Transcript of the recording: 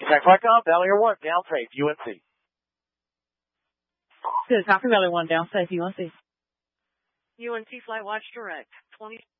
Attack Flightcom, Valley 1, down safe, UNC. Good, copy Valley 1, down safe, UNC. UNC Flight Watch Direct, 20.